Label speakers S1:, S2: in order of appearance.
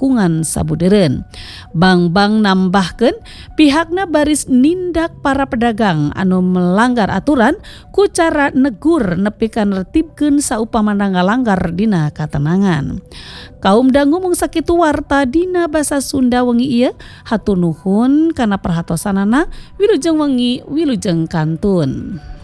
S1: lingkungan sabudeureun. Bang nambahkeun pihakna baris nindak para pedagang anu melanggar aturan ku cara negur nepi ka nertibkeun saupamana ngalanggar dina katenangan. Kaum dangu mung sakitu warta dina basa Sunda wengi ieu. Hatur nuhun kana perhatosanana. Wilujeng wengi, wilujeng kantun.